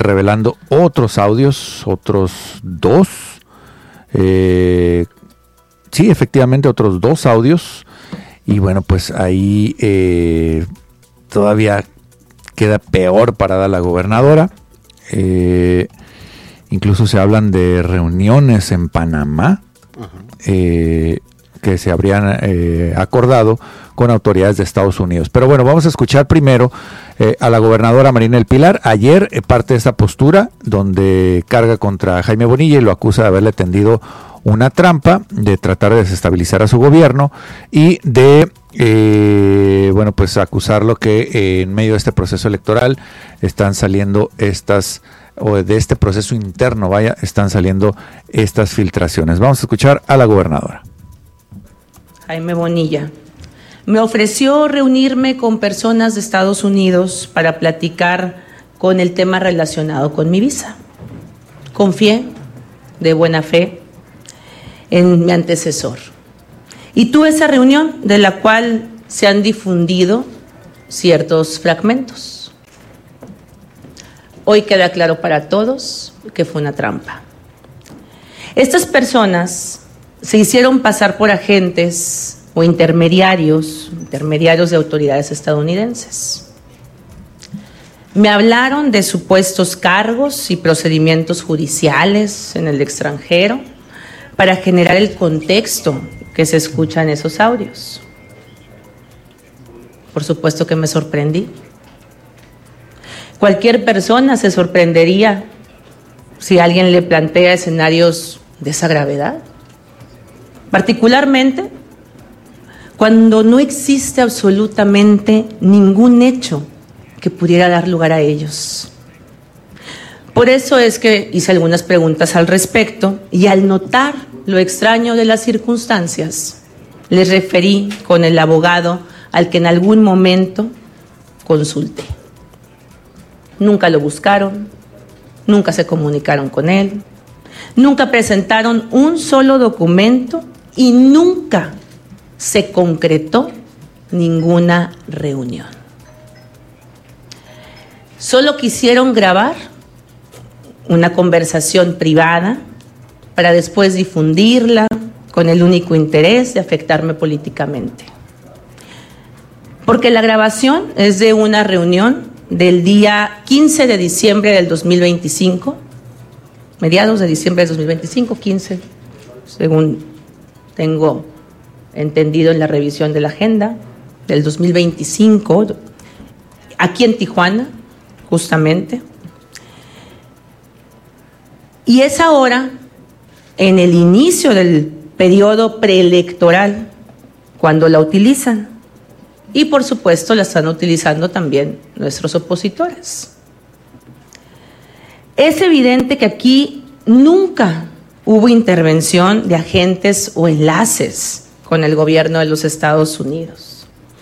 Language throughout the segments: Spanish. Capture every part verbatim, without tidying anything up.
revelando otros audios, otros dos, eh, sí, efectivamente otros dos audios, y bueno, pues ahí eh, todavía queda peor parada la gobernadora. Eh, incluso se hablan de reuniones en Panamá, eh, que se habrían eh, acordado con autoridades de Estados Unidos. Pero bueno, vamos a escuchar primero eh, a la gobernadora Marina del Pilar. Ayer eh, parte de esta postura donde carga contra Jaime Bonilla y lo acusa de haberle tendido una trampa, de tratar de desestabilizar a su gobierno y de eh, bueno, pues acusarlo que eh, en medio de este proceso electoral están saliendo estas, o de este proceso interno, vaya, están saliendo estas filtraciones. Vamos a escuchar a la gobernadora. Jaime Bonilla me ofreció reunirme con personas de Estados Unidos para platicar con el tema relacionado con mi visa. Confié de buena fe en mi antecesor y tuve esa reunión, de la cual se han difundido ciertos fragmentos. Hoy queda claro para todos que fue una trampa. Estas personas se hicieron pasar por agentes o intermediarios, intermediarios de autoridades estadounidenses. Me hablaron de supuestos cargos y procedimientos judiciales en el extranjero para generar el contexto que se escucha en esos audios. Por supuesto que me sorprendí. Cualquier persona se sorprendería si alguien le plantea escenarios de esa gravedad. Particularmente cuando no existe absolutamente ningún hecho que pudiera dar lugar a ellos. Por eso es que hice algunas preguntas al respecto y al notar lo extraño de las circunstancias, les referí con el abogado al que en algún momento consulté. Nunca lo buscaron, nunca se comunicaron con él, nunca presentaron un solo documento y nunca se concretó ninguna reunión. Solo quisieron grabar una conversación privada para después difundirla con el único interés de afectarme políticamente. Porque la grabación es de una reunión del día quince de diciembre del dos mil veinticinco, mediados de diciembre del dos mil veinticinco, quince, según tengo entendido en la revisión de la agenda, del dos mil veinticinco, aquí en Tijuana, justamente. Y es ahora, en el inicio del periodo preelectoral, cuando la utilizan. Y por supuesto la están utilizando también nuestros opositores. Es evidente que aquí nunca hubo intervención de agentes o enlaces con el gobierno de los Estados Unidos.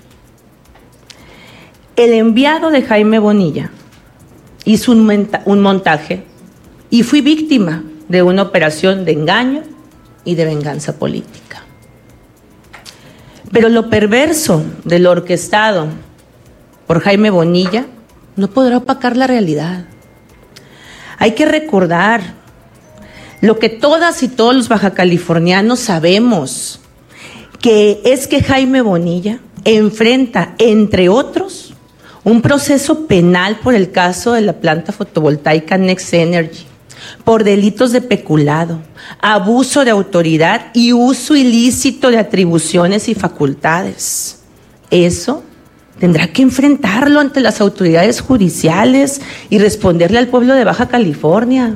El enviado de Jaime Bonilla hizo un, monta- un montaje y fui víctima de una operación de engaño y de venganza política. Pero lo perverso de lo orquestado por Jaime Bonilla no podrá opacar la realidad. Hay que recordar lo que todas y todos los bajacalifornianos sabemos, que es que Jaime Bonilla enfrenta, entre otros, un proceso penal por el caso de la planta fotovoltaica Next Energy, por delitos de peculado, abuso de autoridad y uso ilícito de atribuciones y facultades. Eso tendrá que enfrentarlo ante las autoridades judiciales y responderle al pueblo de Baja California.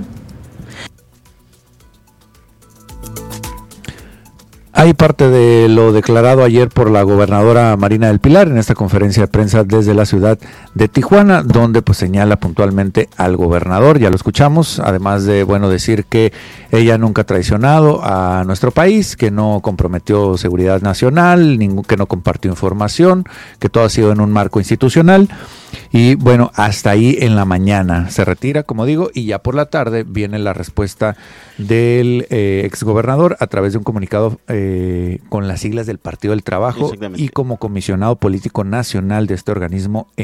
Hay parte de lo declarado ayer por la gobernadora Marina del Pilar en esta conferencia de prensa desde la ciudad de Tijuana, donde pues señala puntualmente al gobernador, ya lo escuchamos, además de, bueno, decir que ella nunca ha traicionado a nuestro país, que no comprometió seguridad nacional, ningún, que no compartió información, que todo ha sido en un marco institucional. Y bueno, hasta ahí en la mañana se retira, como digo, y ya por la tarde viene la respuesta del eh, exgobernador a través de un comunicado eh, con las siglas del Partido del Trabajo y como comisionado político nacional de este organismo en Baja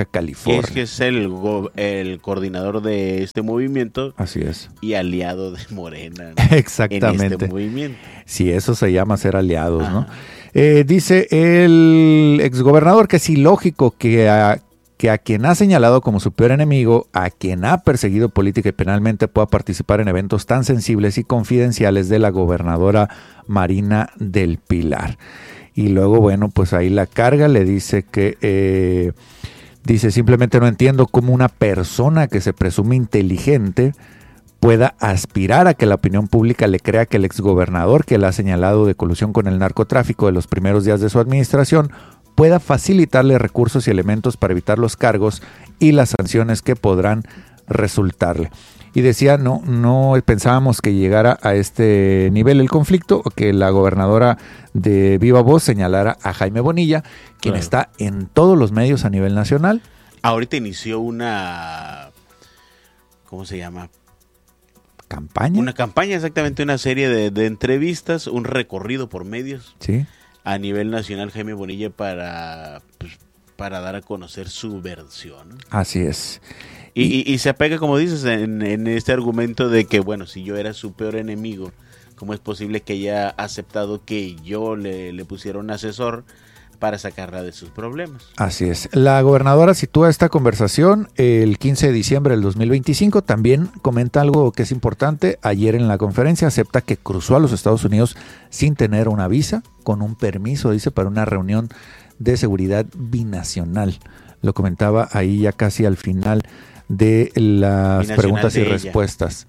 Baja California. Es que es el, go- el coordinador de este movimiento. Así es. Y aliado de Morena, ¿no? Exactamente. En este movimiento. Sí, eso se llama ser aliados, Ajá. ¿no? Eh, dice el exgobernador que es ilógico que a, que a quien ha señalado como su peor enemigo, a quien ha perseguido política y penalmente, pueda participar en eventos tan sensibles y confidenciales de la gobernadora Marina del Pilar. Y luego, bueno, pues ahí la carga, le dice que, eh, dice, simplemente no entiendo cómo una persona que se presume inteligente pueda aspirar a que la opinión pública le crea que el exgobernador, que la ha señalado de colusión con el narcotráfico de los primeros días de su administración, pueda facilitarle recursos y elementos para evitar los cargos y las sanciones que podrán resultarle. Y decía, no, no pensábamos que llegara a este nivel el conflicto, o que la gobernadora de viva voz señalara a Jaime Bonilla, quien Claro. está en todos los medios a nivel nacional. Ahorita inició una, ¿cómo se llama? Campaña. Una campaña, exactamente, una serie de, de entrevistas, un recorrido por medios Sí. a nivel nacional, Jaime Bonilla, para, pues, para dar a conocer su versión. Así es. Y, y, y se apega, como dices, en, en este argumento de que, bueno, si yo era su peor enemigo, ¿cómo es posible que haya aceptado que yo le, le pusiera un asesor para sacarla de sus problemas? Así es. La gobernadora sitúa esta conversación el quince de diciembre del dos mil veinticinco. También comenta algo que es importante. Ayer en la conferencia acepta que cruzó a los Estados Unidos sin tener una visa, con un permiso, dice, para una reunión de seguridad binacional. Lo comentaba ahí ya casi al final de las Binacional preguntas y de ella. respuestas.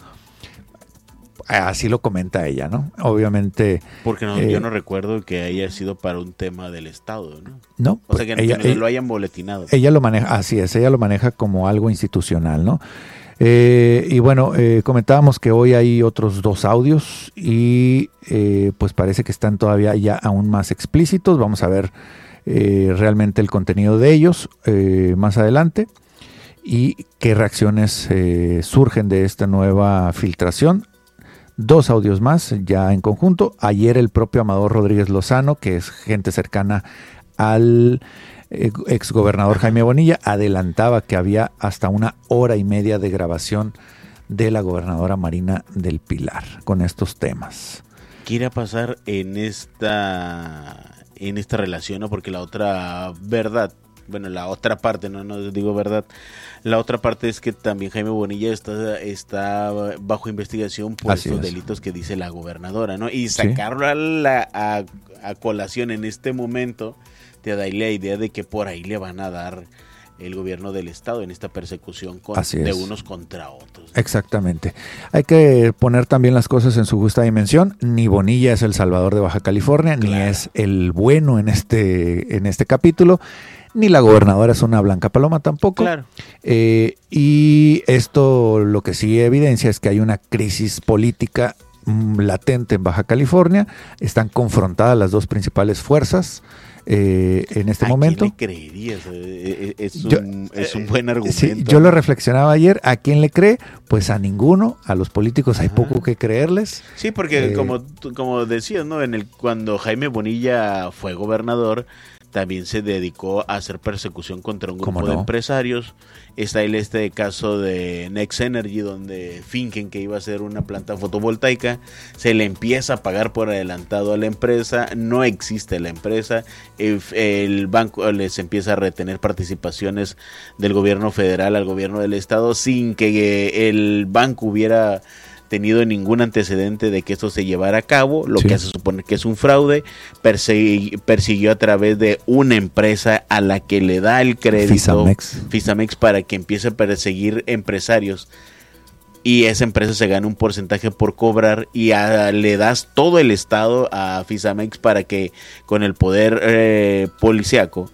Así lo comenta ella, ¿no? Obviamente. Porque no, eh, yo no recuerdo que haya sido para un tema del Estado, ¿no? No. O sea, que, ella, que no ella- lo hayan boletinado. Ella lo maneja, así es, ella lo maneja como algo institucional, ¿no? Eh, y bueno, eh, comentábamos que hoy hay otros dos audios y eh, pues parece que están todavía ya aún más explícitos. Vamos a ver eh, realmente el contenido de ellos eh, más adelante y qué reacciones eh, surgen de esta nueva filtración. Dos audios más ya en conjunto. Ayer el propio Amador Rodríguez Lozano, que es gente cercana al exgobernador Jaime Bonilla, adelantaba que había hasta una hora y media de grabación de la gobernadora Marina del Pilar con estos temas. ¿Qué irá a pasar en esta en esta relación? ¿No? Porque la otra verdad, bueno, la otra parte, no, no digo verdad, la otra parte es que también Jaime Bonilla está, está bajo investigación por Así estos es. delitos que dice la gobernadora, ¿no? Y sacarlo a, la, a, a colación en este momento te da la idea de que por ahí le van a dar el gobierno del estado en esta persecución con, de unos contra otros. Exactamente. Hay que poner también las cosas en su justa dimensión. Ni Bonilla es el salvador de Baja California, claro, ni es el bueno en este, en este capítulo, ni la gobernadora es una blanca paloma tampoco. Claro. Eh, y esto lo que sí evidencia es que hay una crisis política mm, latente en Baja California. Están confrontadas las dos principales fuerzas. Eh, en este ¿A momento. quién le creerías? Eh, Es un, yo, es un buen argumento. Sí, yo lo reflexionaba ayer. ¿A quién le cree? Pues a ninguno. A los políticos hay Ajá. poco que creerles. Sí, porque eh, como, como decías, ¿no? En el, cuando Jaime Bonilla fue gobernador, también se dedicó a hacer persecución contra un grupo no? de empresarios. Está el este caso de Next Energy, donde fingen que iba a ser una planta fotovoltaica, se le empieza a pagar por adelantado a la empresa, no existe la empresa, el, el banco les empieza a retener participaciones del gobierno federal al gobierno del estado sin que el banco hubiera tenido ningún antecedente de que esto se llevara a cabo, lo sí. que se supone que es un fraude. Persegui, persiguió a través de una empresa a la que le da el crédito, Fisamex. Fisamex, para que empiece a perseguir empresarios, y esa empresa se gana un porcentaje por cobrar, y a, le das todo el estado a Fisamex para que con el poder eh, policíaco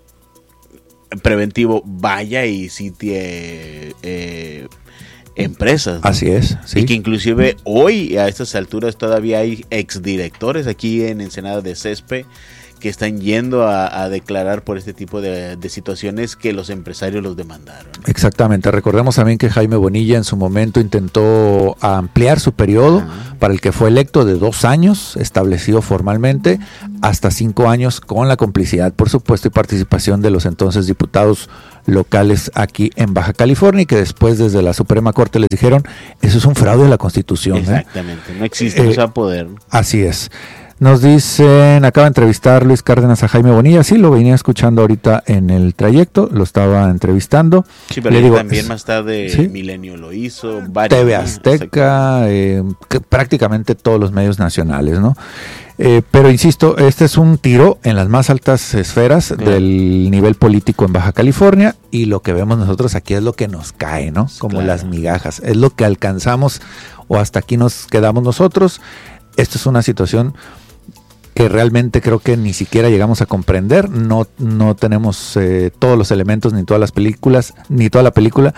preventivo vaya y sitie eh, empresas, ¿no? Así es, sí. Y que inclusive hoy a estas alturas todavía hay exdirectores aquí en Ensenada de Cespe que están yendo a, a declarar por este tipo de, de situaciones que los empresarios los demandaron. Exactamente. Recordemos también que Jaime Bonilla en su momento intentó ampliar su periodo Ajá. para el que fue electo de dos años, establecido formalmente, hasta cinco años, con la complicidad, por supuesto, y participación de los entonces diputados locales aquí en Baja California y que después desde la Suprema Corte les dijeron, eso es un fraude de la Constitución. Exactamente, ¿eh? no existe, no se va a poder. Así es. Nos dicen, acaba de entrevistar Luis Cárdenas a Jaime Bonilla, sí, lo venía escuchando ahorita en el trayecto, lo estaba entrevistando. Sí, pero le digo, también más tarde ¿sí? Milenio lo hizo, varios, T V Azteca, eh, prácticamente todos los medios nacionales, ¿no? Eh, pero insisto, este es un tiro en las más altas esferas claro. del nivel político en Baja California y lo que vemos nosotros aquí es lo que nos cae, ¿no? Como claro. las migajas, es lo que alcanzamos o hasta aquí nos quedamos nosotros. Esto es una situación que realmente creo que ni siquiera llegamos a comprender, no, no tenemos eh, todos los elementos, ni todas las películas, ni toda la película,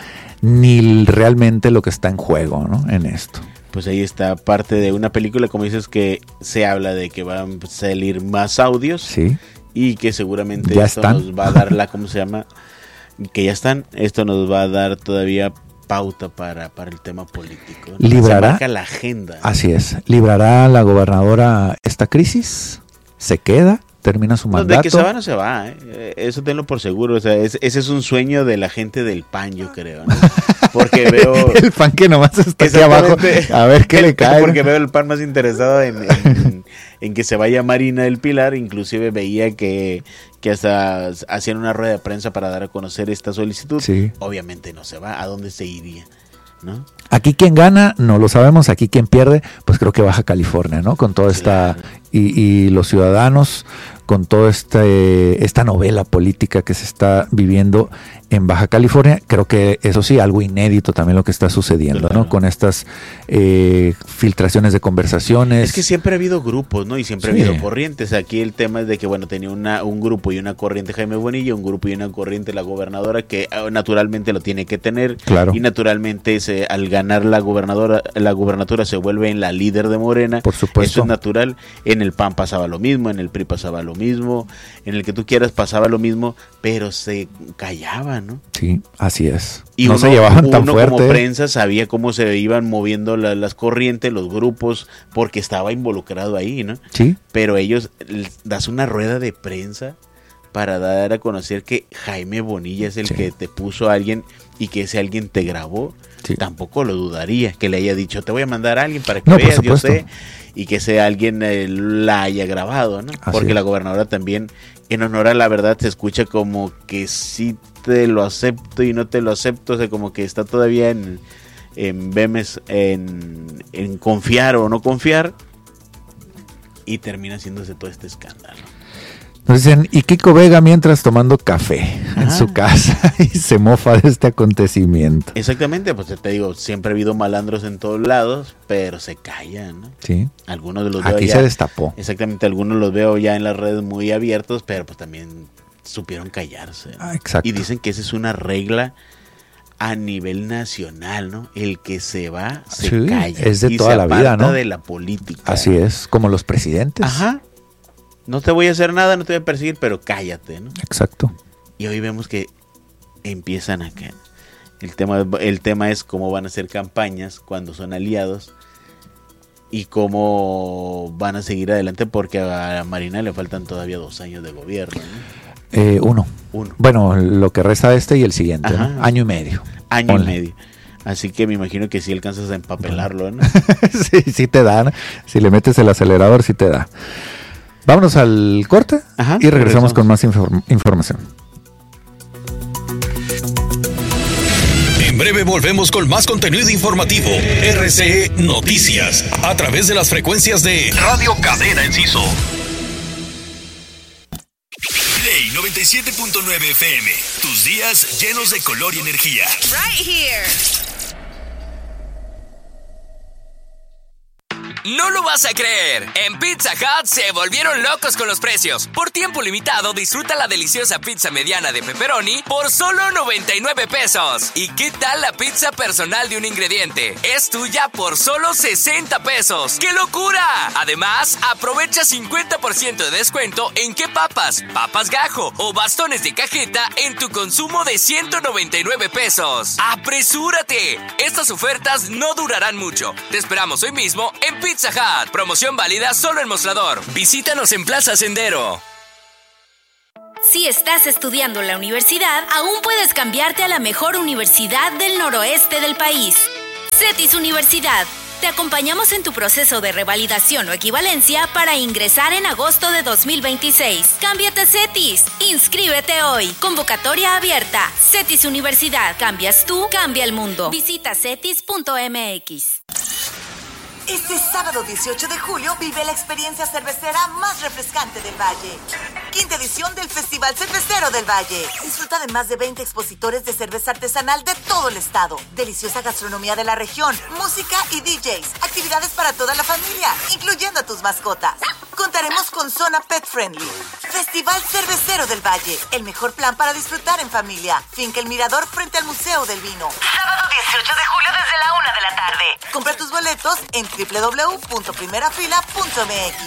ni realmente lo que está en juego, ¿no? En esto. Pues ahí está parte de una película, como dices, que se habla de que van a salir más audios sí. y que seguramente ya esto están. nos va a dar la, ¿cómo se llama? Que ya están, esto nos va a dar todavía pauta para, para el tema político, ¿no? Librará, se marca la agenda, ¿no? Así es, librará la gobernadora esta crisis, se queda, termina su mandato. No, de que se va no se va, ¿eh? Eso tenlo por seguro, o sea, es, ese es un sueño de la gente del P A N, yo creo, ¿no? Porque veo el P A N que nomás está aquí abajo, a ver qué le cae. Porque veo el P A N más interesado en, en, en que se vaya Marina del Pilar, inclusive veía que que hasta hacían una rueda de prensa para dar a conocer esta solicitud. Sí. Obviamente no se va, ¿a dónde se iría? ¿No? Aquí quien gana, no lo sabemos, aquí quien pierde, pues creo que Baja California, ¿no? Con toda esta, claro. y, y los ciudadanos, con toda este, esta novela política que se está viviendo en Baja California, creo que eso sí, algo inédito también lo que está sucediendo, claro. ¿no? Con estas eh, filtraciones de conversaciones. Es que siempre ha habido grupos, ¿no? Y siempre sí. ha habido corrientes. Aquí el tema es de que, bueno, tenía una, un grupo y una corriente Jaime Bonilla, un grupo y una corriente la gobernadora, que naturalmente lo tiene que tener. Claro. Y naturalmente se, al ganar la gobernadora, la gubernatura se vuelve en la líder de Morena. Por supuesto. Eso es natural. En el P A N pasaba lo mismo, en el P R I pasaba lo mismo, en el que tú quieras pasaba lo mismo, pero se callaban, ¿no? Sí, así es. Y no uno, se llevaban tan uno fuerte. Como prensa sabía cómo se iban moviendo la, las corrientes, los grupos, porque estaba involucrado ahí, ¿no? Sí. Pero ellos, das una rueda de prensa para dar a conocer que Jaime Bonilla es el sí. que te puso a alguien y que ese alguien te grabó. Sí. Tampoco lo dudaría, que le haya dicho, te voy a mandar a alguien para que no, veas, yo sé, y que ese alguien eh, la haya grabado, ¿no? Así Porque es. La gobernadora también, en honor a la verdad, se escucha como que sí te lo acepto y no te lo acepto, o sea, como que está todavía en, en memes, en, en confiar o no confiar, y termina haciéndose todo este escándalo. Nos dicen, y Kiko Vega mientras tomando café ah. en su casa y se mofa de este acontecimiento. Exactamente, pues te digo, siempre ha habido malandros en todos lados, pero se callan, ¿no? Sí. Algunos de los veo Aquí ya, se destapó. Exactamente, algunos los veo ya en las redes muy abiertos, pero pues también supieron callarse, ¿no? Ah, exacto. Y dicen que esa es una regla a nivel nacional, ¿no? El que se va, se sí, calla. Es de y toda se la vida, ¿no? de la política. Así es, como los presidentes. Ajá. No te voy a hacer nada, no te voy a perseguir, pero cállate, ¿no? Exacto. Y hoy vemos que empiezan acá. El tema, el tema es cómo van a hacer campañas cuando son aliados y cómo van a seguir adelante, porque a Marina le faltan todavía dos años de gobierno, ¿no? Eh, uno. Uno. Bueno, lo que resta este y el siguiente, ¿no? Año y medio. Año Ponle. y medio. Así que me imagino que si alcanzas a empapelarlo, ¿no? sí, sí te da, ¿no? Si le metes el acelerador, sí te da. Vámonos al corte. Ajá, y regresamos, regresamos con más inform- información. En breve volvemos con más contenido informativo. R C E Noticias, a través de las frecuencias de Radio Cadena Enciso. Play noventa y siete punto nueve F M. Tus días llenos de color y energía. Right here. No lo vas a creer. En Pizza Hut se volvieron locos con los precios. Por tiempo limitado, disfruta la deliciosa pizza mediana de pepperoni por solo noventa y nueve pesos. ¿Y qué tal la pizza personal de un ingrediente? Es tuya por solo sesenta pesos. ¡Qué locura! Además, aprovecha cincuenta por ciento de descuento en qué papas, papas gajo o bastones de cajeta en tu consumo de ciento noventa y nueve pesos. ¡Apresúrate! Estas ofertas no durarán mucho. Te esperamos hoy mismo en Pizza Pizza Hut. Promoción válida solo en Mostrador. Visítanos en Plaza Sendero. Si estás estudiando en la universidad, aún puedes cambiarte a la mejor universidad del noroeste del país. CETIS Universidad. Te acompañamos en tu proceso de revalidación o equivalencia para ingresar en agosto de dos mil veintiséis. Cámbiate a CETIS. Inscríbete hoy. Convocatoria abierta. CETIS Universidad. Cambias tú, cambia el mundo. Visita cetis punto m x. Este sábado dieciocho de julio vive la experiencia cervecera más refrescante del Valle. Quinta edición del Festival Cervecero del Valle. Disfruta de más de veinte expositores de cerveza artesanal de todo el estado. Deliciosa gastronomía de la región, música y D Js. Actividades para toda la familia, incluyendo a tus mascotas. Contaremos con zona pet friendly. Festival Cervecero del Valle. El mejor plan para disfrutar en familia. Finca El Mirador frente al Museo del Vino. Sábado dieciocho de julio desde la una de la tarde. Compra tus boletos en doble u doble u doble u punto primera fila punto m x.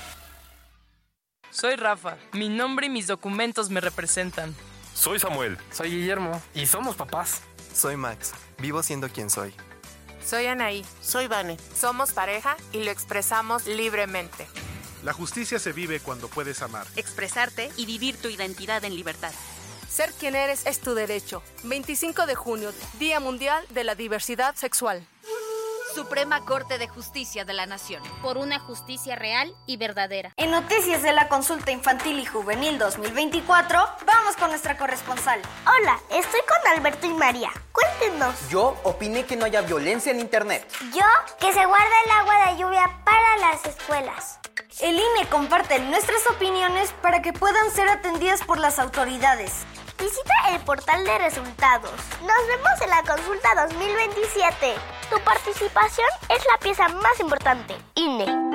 Soy Rafa. Mi nombre y mis documentos me representan. Soy Samuel. Soy Guillermo. Y somos papás. Soy Max. Vivo siendo quien soy. Soy Anaí. Soy Vane. Somos pareja y lo expresamos libremente. La justicia se vive cuando puedes amar, expresarte y vivir tu identidad en libertad. Ser quien eres es tu derecho. veinticinco de junio, Día Mundial de la Diversidad Sexual. Suprema Corte de Justicia de la Nación. Por una justicia real y verdadera. En Noticias de la Consulta Infantil y Juvenil dos mil veinticuatro, vamos con nuestra corresponsal. Hola, estoy con Alberto y María. Cuéntenos. Yo opiné que no haya violencia en internet. Yo, que se guarda el agua de lluvia para las escuelas. El I N E comparte nuestras opiniones para que puedan ser atendidas por las autoridades. Visita el portal de resultados. Nos vemos en la consulta dos mil veintisiete. Tu participación es la pieza más importante. I N E.